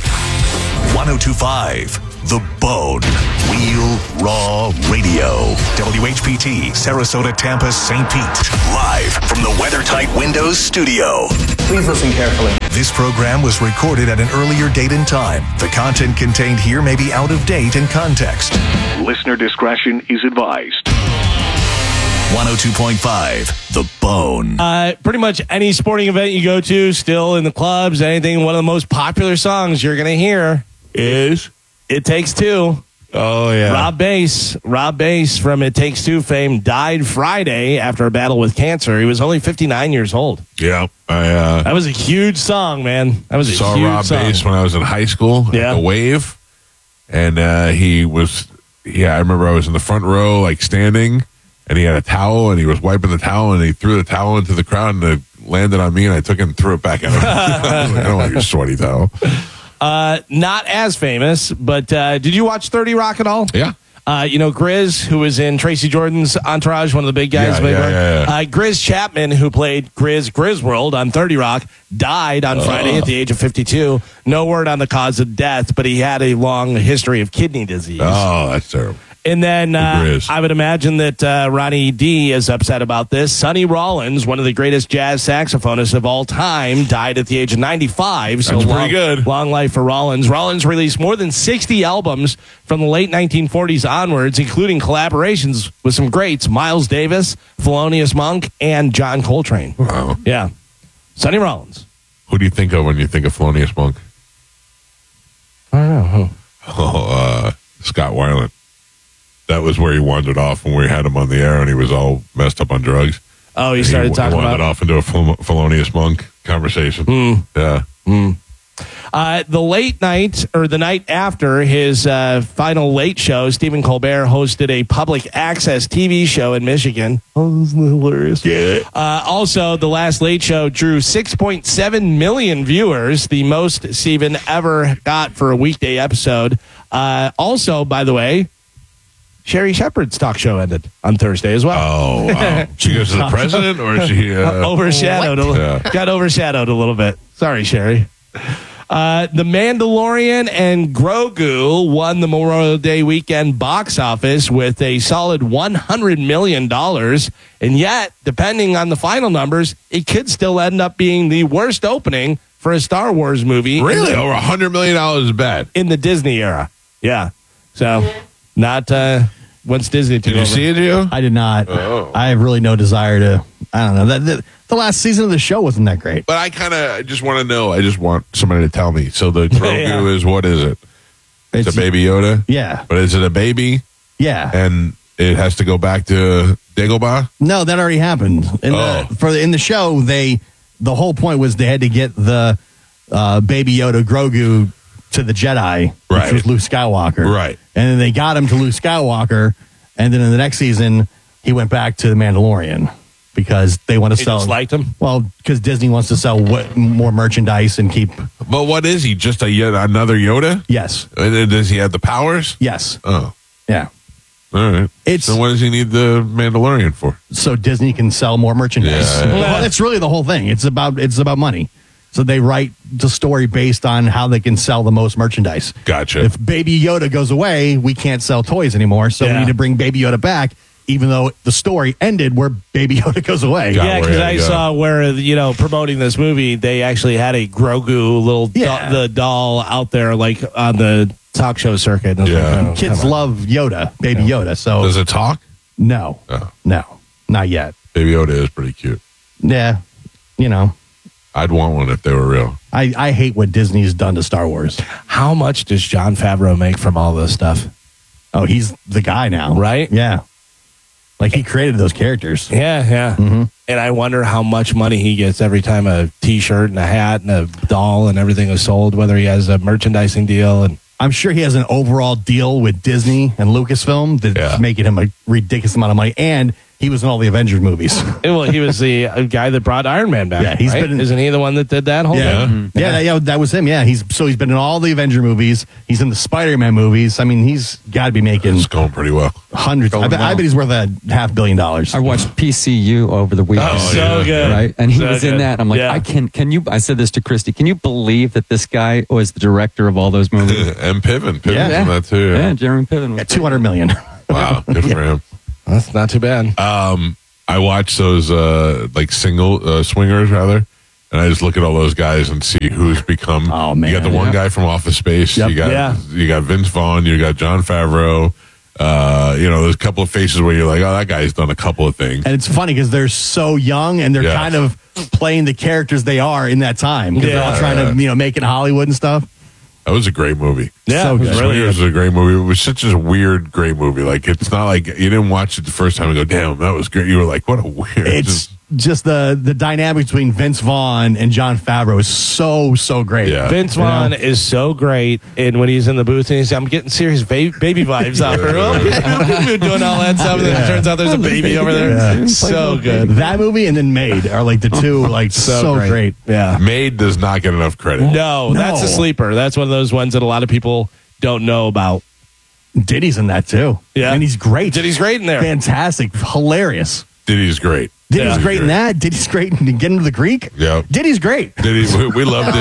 Speaker 5: 102.5 The Bone. Real Raw Radio. WHPT, Sarasota, Tampa, St. Pete. Live from the WeatherTight Windows studio.
Speaker 8: Please listen carefully.
Speaker 5: This program was recorded at an earlier date and time. The content contained here may be out of date in context. Listener discretion is advised. 102.5 The Bone.
Speaker 3: Pretty much any sporting event you go to, still in the clubs, anything, one of the most popular songs you're going to hear is It Takes Two.
Speaker 2: Oh, yeah.
Speaker 3: Rob Bass from It Takes Two fame died Friday after a battle with cancer. He was only 59 years old.
Speaker 2: Yeah.
Speaker 3: That was a huge song, man. That was a
Speaker 2: saw
Speaker 3: huge
Speaker 2: Rob
Speaker 3: song.
Speaker 2: Bass when I was in high school at the Wave. And I remember I was in the front row, like standing, and he had a towel, and he was wiping the towel, and he threw the towel into the crowd, and it landed on me, and I took it and threw it back at him. I was like, I don't want your sweaty towel.
Speaker 3: Not as famous, but did you watch 30 Rock at all?
Speaker 2: Yeah.
Speaker 3: Grizz, who was in Tracy Jordan's Entourage, one of the big guys.
Speaker 2: Yeah.
Speaker 3: Grizz Chapman, who played Grizworld on 30 Rock, died on Friday at the age of 52. No word on the cause of death, but he had a long history of kidney disease.
Speaker 2: Oh, that's terrible.
Speaker 3: And then I would imagine that Ronnie D is upset about this. Sonny Rollins, one of the greatest jazz saxophonists of all time, died at the age of 95. So
Speaker 2: that's pretty good.
Speaker 3: Long life for Rollins. Rollins released more than 60 albums from the late 1940s onwards, including collaborations with some greats, Miles Davis, Thelonious Monk, and John Coltrane.
Speaker 2: Wow.
Speaker 3: Yeah. Sonny Rollins.
Speaker 2: Who do you think of when you think of Thelonious Monk?
Speaker 3: I don't know.
Speaker 2: Scott Weiland. That was where he wandered off when we had him on the air and he was all messed up on drugs.
Speaker 3: Oh, he started talking about...
Speaker 2: wandered off into a Thelonious Monk conversation. Yeah.
Speaker 3: The late night, or the night after his final late show, Stephen Colbert hosted a public access TV show in Michigan. Oh, this is hilarious.
Speaker 2: Yeah.
Speaker 3: Also, the last late show drew 6.7 million viewers, the most Stephen ever got for a weekday episode. Also, by the way, Sherry Shepherd's talk show ended on Thursday as well.
Speaker 2: Oh, wow. She goes to the president, or is she...
Speaker 3: overshadowed. Got overshadowed a little bit. Sorry, Sherry. The Mandalorian and Grogu won the Memorial Day weekend box office with a solid $100 million. And yet, depending on the final numbers, it could still end up being the worst opening for a Star Wars movie.
Speaker 2: Really? Over $100 million is bad.
Speaker 3: In the Disney era. Yeah. So, not... once Disney took over.
Speaker 2: Did you see it, Gio?
Speaker 1: I did not.
Speaker 2: Oh.
Speaker 1: I have really no desire to. I don't know. The last season of the show wasn't that great.
Speaker 2: But I just want to know. I just want somebody to tell me. So the Grogu is, what is it? It's a baby Yoda?
Speaker 1: Yeah.
Speaker 2: But is it a baby?
Speaker 1: Yeah.
Speaker 2: And it has to go back to Dagobah?
Speaker 1: No, that already happened. In the show, the whole point was they had to get the baby Yoda Grogu to the Jedi, which was Luke Skywalker.
Speaker 2: Right.
Speaker 1: And then they got him to Luke Skywalker, and then in the next season, he went back to the Mandalorian because they want to sell.
Speaker 3: Just liked him?
Speaker 1: Well, because Disney wants to sell more merchandise and keep.
Speaker 2: But what is he? Just another Yoda?
Speaker 1: Yes.
Speaker 2: Does he have the powers?
Speaker 1: Yes.
Speaker 2: Oh.
Speaker 1: Yeah.
Speaker 2: All right. So what does he need the Mandalorian for?
Speaker 1: So Disney can sell more merchandise.
Speaker 2: Yeah.
Speaker 1: Well, that's really the whole thing. It's about money. So they write the story based on how they can sell the most merchandise.
Speaker 2: Gotcha.
Speaker 1: If Baby Yoda goes away, we can't sell toys anymore. So we need to bring Baby Yoda back, even though the story ended where Baby Yoda goes away.
Speaker 3: Yeah, because I saw where, promoting this movie, they actually had a Grogu the doll out there, like on the talk show circuit.
Speaker 1: Yeah. Kids love Yoda, Baby Yoda. So
Speaker 2: does it talk?
Speaker 1: No.
Speaker 2: Oh.
Speaker 1: No, not yet.
Speaker 2: Baby Yoda is pretty cute.
Speaker 1: Yeah.
Speaker 2: I'd want one if they were real.
Speaker 1: I hate what Disney's done to Star Wars.
Speaker 3: How much does Jon Favreau make from all this stuff?
Speaker 1: Oh, he's the guy now.
Speaker 3: Right?
Speaker 1: Yeah. Like he created those characters.
Speaker 3: Yeah. Mm-hmm. And I wonder how much money he gets every time a T-shirt and a hat and a doll and everything is sold, whether he has a merchandising deal. And
Speaker 1: I'm sure he has an overall deal with Disney and Lucasfilm that's making him a ridiculous amount of money. And he was in all the Avengers movies.
Speaker 3: Well, he was the guy that brought Iron Man back.
Speaker 1: Yeah, he's
Speaker 3: right?
Speaker 1: been.
Speaker 3: Isn't he the one that did that whole thing?
Speaker 1: Yeah, that was him. Yeah, he's been in all the Avenger movies. He's in the Spider-Man movies. I mean, he's got to be making.
Speaker 2: It's going pretty well.
Speaker 1: Hundreds. I bet he's worth $500 million.
Speaker 15: I watched PCU over the weekend.
Speaker 3: Oh, so good.
Speaker 15: Right? And he
Speaker 3: So
Speaker 15: was in
Speaker 3: good.
Speaker 15: that. I'm like, can you, I said this to Christy, can you believe that this guy was the director of all those movies?
Speaker 2: And Piven. Piven's in that too.
Speaker 15: Yeah, Jeremy Piven.
Speaker 1: Yeah, $200 million.
Speaker 2: Wow, good for him.
Speaker 3: That's not too bad.
Speaker 2: I watch those like single swingers rather, and I just look at all those guys and see who's become.
Speaker 1: Oh man,
Speaker 2: you got the one guy from Office Space.
Speaker 1: Yep.
Speaker 2: You got Vince Vaughn. You got Jon Favreau. There's a couple of faces where you're like, oh, that guy's done a couple of things.
Speaker 1: And it's funny because they're so young and they're kind of playing the characters they are in that time because they're all trying to make it Hollywood and stuff.
Speaker 2: That was a great movie.
Speaker 1: Yeah, so good.
Speaker 2: Swingers was a great movie. It was such a weird, great movie. Like, it's not like you didn't watch it the first time and go, damn, that was great. You were like, what a weird.
Speaker 1: It's just the dynamic between Vince Vaughn and Jon Favreau is so great.
Speaker 2: Yeah.
Speaker 3: Vince Vaughn is so great, and when he's in the booth and he's, I'm getting serious baby vibes out there. Doing all that stuff, and then it turns out there's a baby over there.
Speaker 1: Yeah.
Speaker 3: So good.
Speaker 1: That movie and then Made are like the two like so great.
Speaker 3: Yeah.
Speaker 2: Made does not get enough credit.
Speaker 3: No, that's a sleeper. That's one of those ones that a lot of people don't know about.
Speaker 1: Diddy's in that too.
Speaker 3: Yeah.
Speaker 1: And he's great.
Speaker 3: Diddy's great in there.
Speaker 1: Fantastic. Hilarious.
Speaker 2: Diddy's great.
Speaker 1: Diddy's great in that. Diddy's great in Get Into the Greek.
Speaker 2: Yeah.
Speaker 1: Diddy's great.
Speaker 2: Diddy, we love Diddy.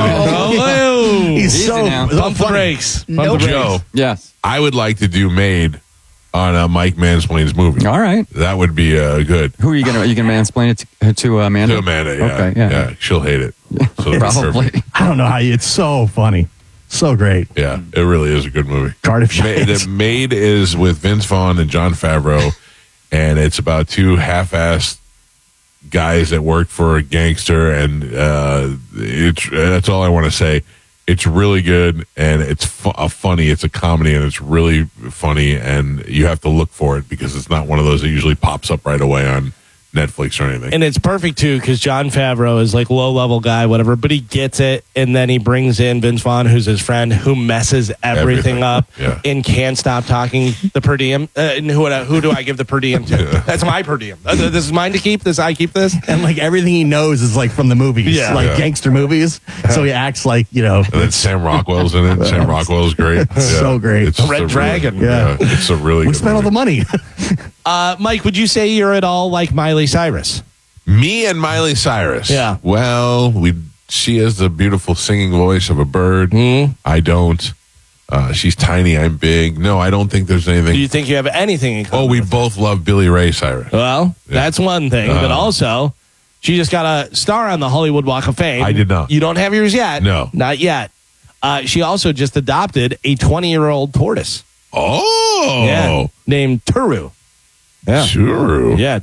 Speaker 1: He's
Speaker 15: Easy
Speaker 1: so
Speaker 15: now.
Speaker 3: Pump the brakes. Pump the brakes.
Speaker 2: Joe,
Speaker 15: Yes.
Speaker 2: I would like to do Made on Mike Mansplain's movie.
Speaker 15: All right.
Speaker 2: That would be good.
Speaker 15: Who are you gonna mansplain it to Amanda?
Speaker 2: To Amanda, yeah.
Speaker 15: Okay, yeah.
Speaker 2: She'll hate it. So it'll be
Speaker 15: Probably.
Speaker 2: perfect.
Speaker 1: I don't know how it's so funny. So great.
Speaker 2: Yeah, it really is a good movie.
Speaker 1: Cardiff Giants.
Speaker 2: The Made is with Vince Vaughn and Jon Favreau, and it's about two half-assed guys that work for a gangster, and that's all I want to say. It's really good, and it's funny. It's a comedy, and it's really funny, and you have to look for it because it's not one of those that usually pops up right away on Netflix or anything.
Speaker 3: And it's perfect too because Jon Favreau is like low level guy, whatever, but he gets it, and then he brings in Vince Vaughn, who's his friend, who messes everything up and can't stop talking the per diem. And who do I give the per diem to? That's my per diem. This is mine to keep. I keep this,
Speaker 1: and like everything he knows is like from the movies, gangster movies. So he acts like
Speaker 2: And then Sam Rockwell's in it. Sam Rockwell's great.
Speaker 1: So great.
Speaker 2: It's
Speaker 3: Red Dragon.
Speaker 2: It's a really
Speaker 1: we
Speaker 2: good
Speaker 1: spent all the money.
Speaker 3: Mike, would you say you're at all like Miley Cyrus?
Speaker 2: Me and Miley Cyrus.
Speaker 3: Yeah.
Speaker 2: Well, she has the beautiful singing voice of a bird. I don't. She's tiny. I'm big. No, I don't think there's anything.
Speaker 3: Do you think you have anything in common?
Speaker 2: Oh, we both love Billy Ray Cyrus.
Speaker 3: Well, that's one thing, but also she just got a star on the Hollywood Walk of Fame.
Speaker 2: I did not.
Speaker 3: You don't have yours yet?
Speaker 2: No.
Speaker 3: Not yet. She also just adopted a 20-year-old tortoise.
Speaker 2: Oh.
Speaker 3: Yeah. Named Turu. Yeah.
Speaker 2: Turu.
Speaker 3: Yeah.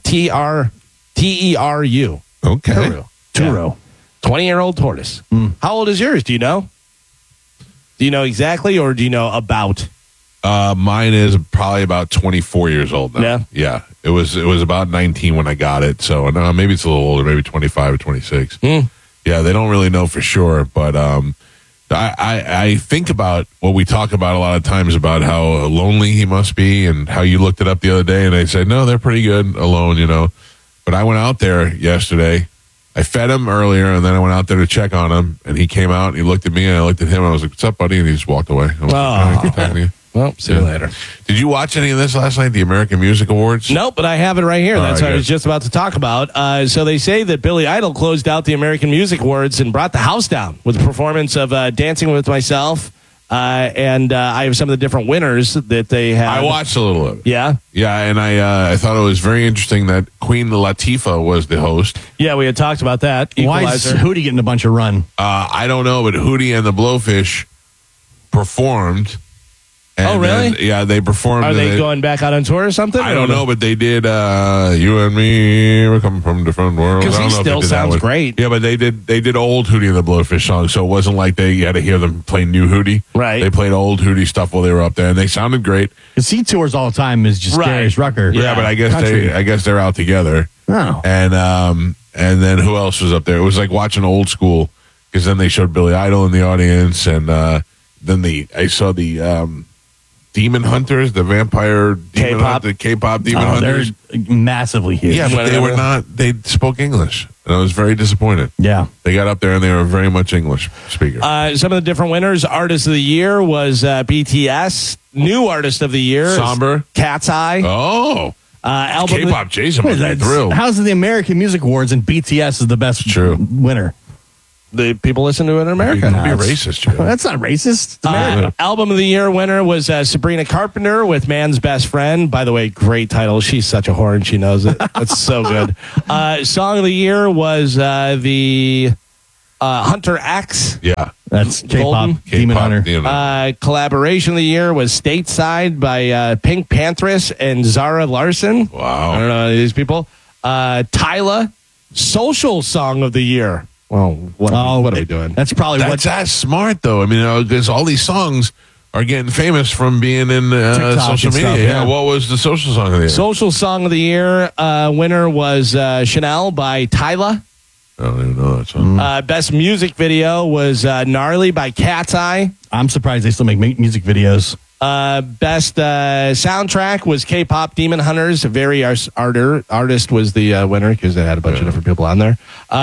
Speaker 3: Teru.
Speaker 2: Okay.
Speaker 1: Turu.
Speaker 3: 20-year-old tortoise. How old is yours? Do you know? Do you know exactly, or do you know about?
Speaker 2: Mine is probably about 24 years old now.
Speaker 3: Yeah.
Speaker 2: Yeah. It was about 19 when I got it. So no, maybe it's a little older, maybe 25 or 26. Yeah, they don't really know for sure, but I think about what we talk about a lot of times about how lonely he must be, and how you looked it up the other day, and they said, no, they're pretty good alone, But I went out there yesterday. I fed him earlier, and then I went out there to check on him, and he came out, and he looked at me, and I looked at him, and I was like, what's up, buddy? And he just walked away. I was like, all right, good talking to you.
Speaker 3: Well, see you later.
Speaker 2: Did you watch any of this last night, the American Music Awards?
Speaker 3: Nope, but I have it right here. That's what I
Speaker 2: good.
Speaker 3: was just about to talk about. So they say that Billy Idol closed out the American Music Awards and brought the house down with a performance of Dancing with Myself. And I have some of the different winners that they have.
Speaker 2: I watched a little of it.
Speaker 3: Yeah?
Speaker 2: Yeah, and I thought it was very interesting that Queen Latifah was the host.
Speaker 3: Yeah, we had talked about that.
Speaker 1: Why is
Speaker 3: Equalizer.
Speaker 1: Hootie getting a bunch of run?
Speaker 2: I don't know, but Hootie and the Blowfish performed. And
Speaker 3: Oh, really?
Speaker 2: Then, they performed.
Speaker 3: Are
Speaker 2: and
Speaker 3: they going back out on tour or something?
Speaker 2: I don't know, but they did. You and me, we come from different worlds.
Speaker 3: Because
Speaker 2: I
Speaker 3: he
Speaker 2: don't know if they
Speaker 3: still
Speaker 2: did that
Speaker 3: sounds
Speaker 2: one.
Speaker 3: great.
Speaker 2: Yeah, but they did old Hootie and the Blowfish songs, so it wasn't like you had to hear them play new Hootie.
Speaker 3: Right.
Speaker 2: They played old Hootie stuff while they were up there, and they sounded great.
Speaker 1: Because he tours all the time is just
Speaker 3: Right.
Speaker 1: Darius Rucker.
Speaker 2: Yeah, but I guess they're out together.
Speaker 1: Oh.
Speaker 2: And then who else was up there? It was like watching old school, because then they showed Billy Idol in the audience, and then I saw the Demon Hunters, the vampire demon
Speaker 3: K-pop.
Speaker 2: the K-pop Demon Hunters.
Speaker 1: They're massively huge.
Speaker 2: Yeah, but they were not. They spoke English, and I was very disappointed.
Speaker 1: Yeah,
Speaker 2: they got up there and they were very much English speakers.
Speaker 3: Some of the different winners. Artist of the Year was BTS. New Artist of the Year,
Speaker 2: Somber.
Speaker 3: Cat's Eye.
Speaker 2: Oh,
Speaker 3: album.
Speaker 2: K-pop Jason must be thrilled.
Speaker 1: How's the American Music Awards and BTS is the best winner?
Speaker 3: The people listen to it in America.
Speaker 2: Don't be racist, Joe.
Speaker 1: That's not racist. It's America.
Speaker 3: Album of the Year winner was Sabrina Carpenter with Man's Best Friend. By the way, great title. She's such a whore and she knows it. That's so good. Song of the Year was the Hunter X.
Speaker 2: Yeah.
Speaker 1: That's K-pop Demon Hunter.
Speaker 3: Collaboration of the Year was Stateside by Pink Panthers and Zara Larson.
Speaker 2: Wow.
Speaker 3: I don't know these people. Tyla, Social Song of the Year. Well, what are we doing?
Speaker 1: That's probably
Speaker 2: that's smart though. I mean, because all these songs are getting famous from being in social media.
Speaker 1: Stuff, yeah.
Speaker 2: What was the social song of the year?
Speaker 3: Social Song of the Year winner was Chanel by Tyla.
Speaker 2: I don't even know that song.
Speaker 3: Best music video was Gnarly by Cat's Eye.
Speaker 1: I'm surprised they still make music videos.
Speaker 3: Best soundtrack was K-pop Demon Hunters. Very artist was the winner because they had a bunch of different people on there.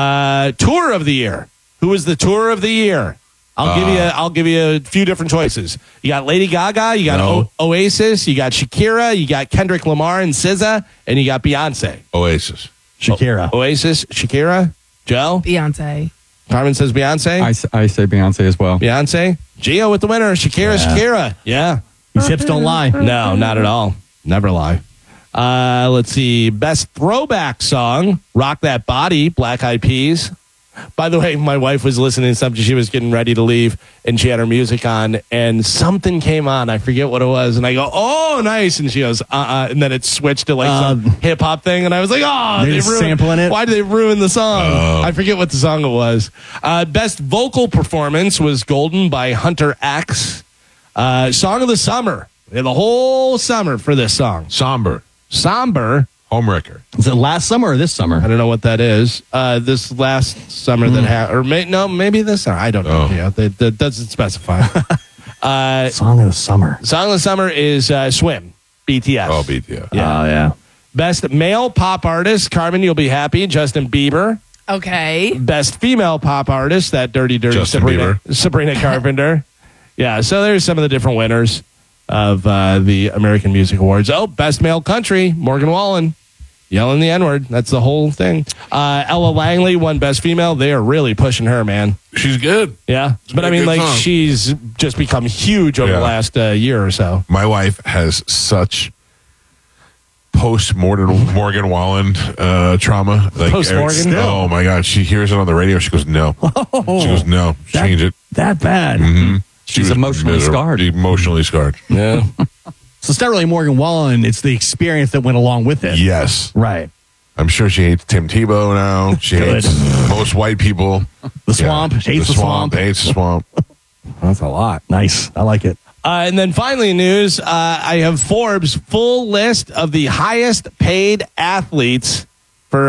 Speaker 3: Tour of the Year. Who was the Tour of the Year? I'll give you a few different choices. You got Lady Gaga, you got Oasis, you got Shakira, you got Kendrick Lamar and SZA, and you got Beyonce.
Speaker 2: Oasis.
Speaker 1: Shakira.
Speaker 3: Oasis, Shakira, Joe?
Speaker 4: Beyonce.
Speaker 3: Carmen says Beyonce.
Speaker 15: I say Beyonce as well.
Speaker 3: Beyonce. Gio with the winner. Shakira. Yeah.
Speaker 1: These hips don't lie.
Speaker 3: No, not at all. Never lie. Let's see. Best throwback song, Rock That Body, Black Eyed Peas. By the way, my wife was listening to something. She was getting ready to leave, and she had her music on, and something came on. I forget what it was. And I go, oh, nice. And she goes, and then it switched to like some hip-hop thing. And I was like, oh,
Speaker 1: they're sampling it.
Speaker 3: Why did they ruin the song? I forget what the song it was. Best vocal performance was Golden by Hunter X. Song of the Summer. We had the whole summer for this song.
Speaker 2: Somber. Homewrecker.
Speaker 1: Is it last summer or this summer?
Speaker 3: I don't know what that is. This last summer maybe this summer. I don't know. Yeah, that doesn't specify.
Speaker 1: Song of the Summer.
Speaker 3: Song of the Summer is Swim, BTS.
Speaker 2: Oh, BTS.
Speaker 1: Yeah. Oh, yeah.
Speaker 3: Best male pop artist, Carmen, you'll be happy, Justin Bieber.
Speaker 4: Okay.
Speaker 3: Best female pop artist, that dirty
Speaker 2: Justin
Speaker 3: Sabrina Carpenter. Yeah, so there's some of the different winners of the American Music Awards. Oh, best male country, Morgan Wallen. Yelling the N-word. That's the whole thing. Ella Langley won Best Female. They are really pushing her, man.
Speaker 2: She's good.
Speaker 3: Yeah. But I mean, like,
Speaker 2: song.
Speaker 3: she's just become huge over the last year or so.
Speaker 2: My wife has such post-Morgan Wallen trauma. Like,
Speaker 3: Post-Morgan?
Speaker 2: Oh, my God. She hears it on the radio. She goes, no. She goes, no. Change it.
Speaker 1: That bad.
Speaker 2: Mm-hmm.
Speaker 15: She's emotionally scarred.
Speaker 2: Emotionally scarred.
Speaker 3: Yeah.
Speaker 1: So it's not really Morgan Wallen. It's the experience that went along with it.
Speaker 2: Yes.
Speaker 1: Right.
Speaker 2: I'm sure she hates Tim Tebow now. She hates most white people.
Speaker 1: The Swamp. Hates the Swamp.
Speaker 2: Hates the Swamp.
Speaker 1: That's a lot. Nice. I like it.
Speaker 3: And then finally, news. I have Forbes' full list of the highest paid athletes for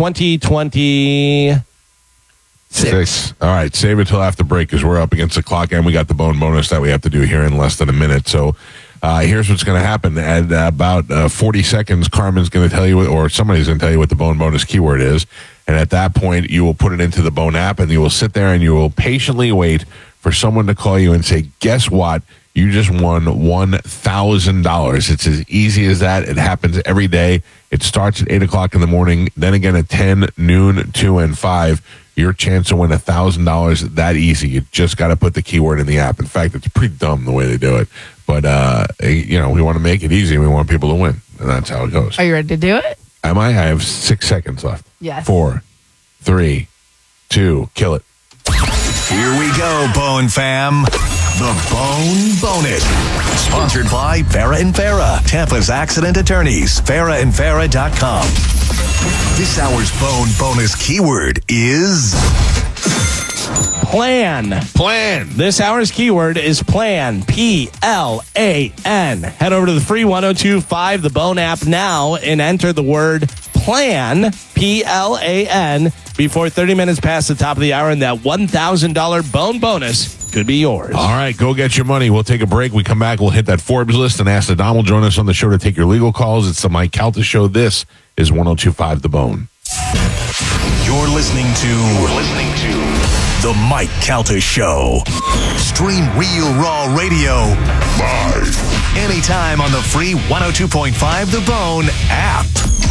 Speaker 3: 2026.
Speaker 2: All right. Save it till after break because we're up against the clock and we got the bone bonus that we have to do here in less than a minute. So here's what's going to happen. At about 40 seconds, Carmen's going to tell you, or somebody's going to tell you what the bone bonus keyword is. And at that point, you will put it into the Bone app and you will sit there and you will patiently wait for someone to call you and say, guess what? You just won $1,000. It's as easy as that. It happens every day. It starts at 8 o'clock in the morning, then again at 10, noon, 2, and 5. Your chance to win $1,000 that easy. You just got to put the keyword in the app. In fact, it's pretty dumb the way they do it. But, we want to make it easy. We want people to win. And that's how it goes.
Speaker 4: Are you ready to do it?
Speaker 2: Am I? I have 6 seconds left.
Speaker 4: Yes.
Speaker 2: 4, 3, 2, kill it.
Speaker 5: Here we go, Bone fam. The Bone Bonus. Sponsored by Farah and Farah, Tampa's accident attorneys. FarahandFarah.com. This hour's Bone Bonus keyword is
Speaker 3: plan. This hour's keyword is plan. P-L-A-N. Head over to the free 102.5 The Bone app now and enter the word plan, P-L-A-N, before 30 minutes past the top of the hour, and that $1,000 bone bonus could be yours.
Speaker 2: All right, go get your money. We'll take a break. We come back, we'll hit that Forbes list and ask that Dom will join us on the show to take your legal calls. It's the Mike Calta Show. This is 102.5 The Bone.
Speaker 5: You're listening to The Mike Calta Show. Stream Real Raw Radio live anytime on the free 102.5 The Bone app.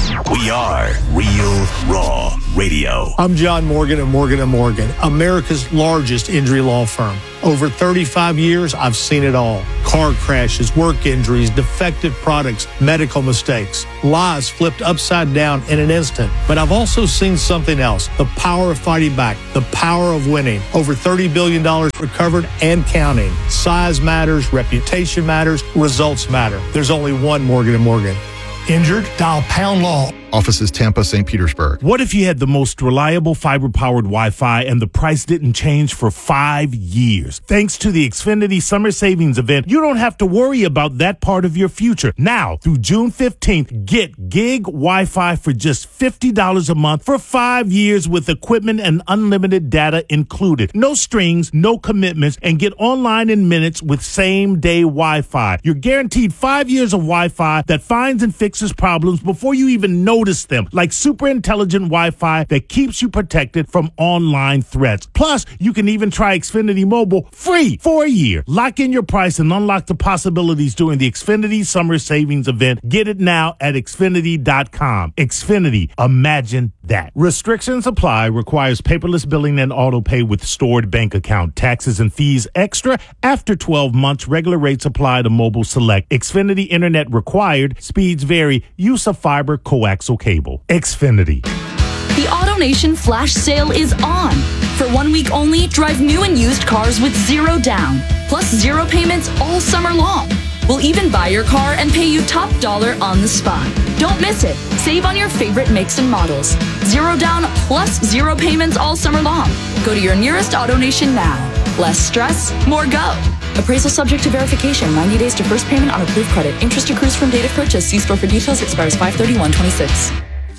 Speaker 5: We are Real Raw Radio.
Speaker 8: I'm John Morgan of Morgan & Morgan, America's largest injury law firm. Over 35 years, I've seen it all. Car crashes, work injuries, defective products, medical mistakes, lives flipped upside down in an instant. But I've also seen something else, the power of fighting back, the power of winning. Over $30 billion recovered and counting. Size matters, reputation matters, results matter. There's only one Morgan & Morgan.
Speaker 9: Injured? Dial Pound Law.
Speaker 23: Offices Tampa, St. Petersburg.
Speaker 7: What if you had the most reliable fiber-powered Wi-Fi and the price didn't change for 5 years? Thanks to the Xfinity Summer Savings Event, you don't have to worry about that part of your future. Now, through June 15th, get gig Wi-Fi for just $50 a month for 5 years with equipment and unlimited data included. No strings, no commitments, and get online in minutes with same-day Wi-Fi. You're guaranteed 5 years of Wi-Fi that finds and fixes problems before you even notice them, like super intelligent Wi-Fi that keeps you protected from online threats. Plus, you can even try Xfinity Mobile free for a year. Lock in your price and unlock the possibilities during the Xfinity Summer Savings Event. Get it now at Xfinity.com. Xfinity, imagine that. Restrictions apply. Requires paperless billing and auto pay with stored bank account. Taxes and fees extra after 12 months. Regular rates apply to Mobile Select. Xfinity Internet required. Speeds vary. Use of fiber coaxial cable. Xfinity.
Speaker 24: The AutoNation flash sale is on. For 1 week only, drive new and used cars with zero down, plus zero payments all summer long. We'll even buy your car and pay you top dollar on the spot. Don't miss it. Save on your favorite makes and models. Zero down plus zero payments all summer long. Go to your nearest AutoNation now. Less stress, more go. Appraisal subject to verification. 90 days to first payment on approved credit. Interest accrues from date of purchase. See store for details. Expires 5/31/26.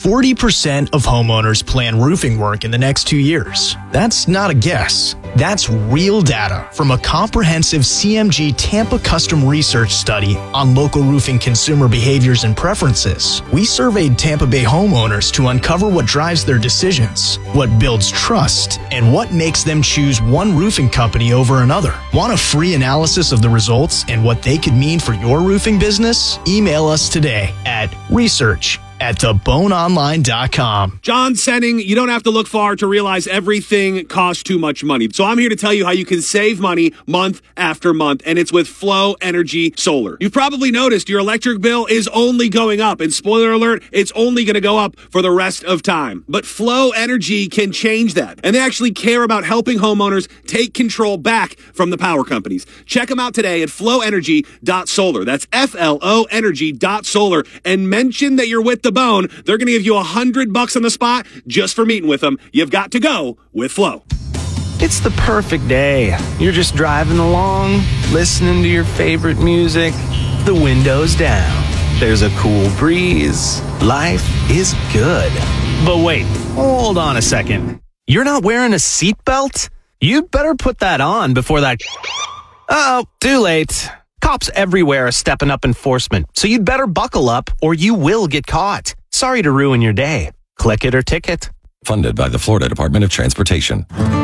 Speaker 10: 40% of homeowners plan roofing work in the next 2 years. That's not a guess. That's real data from a comprehensive CMG Tampa custom research study on local roofing consumer behaviors and preferences. We surveyed Tampa Bay homeowners to uncover what drives their decisions, what builds trust, and what makes them choose one roofing company over another. Want a free analysis of the results and what they could mean for your roofing business? Email us today at research@theboneonline.com.
Speaker 16: John Senning, you don't have to look far to realize everything costs too much money. So I'm here to tell you how you can save money month after month, and it's with Flow Energy Solar. You've probably noticed your electric bill is only going up, and spoiler alert, it's only going to go up for the rest of time. But Flow Energy can change that, and they actually care about helping homeowners take control back from the power companies. Check them out today at flowenergy.solar. That's FLO energy.solar, and mention that you're with the Bone. They're going to give you $100 on the spot just for meeting with them. You've got to go with Flow.
Speaker 25: It's the perfect day. You're just driving along, listening to your favorite music, the windows down. There's a cool breeze. Life is good. But wait, hold on a second. You're not wearing a seatbelt? You'd better put that on before that... Uh-oh, too late. Cops everywhere are stepping up enforcement, so you'd better buckle up or you will get caught. Sorry to ruin your day. Click it or ticket.
Speaker 26: Funded by the Florida Department of Transportation.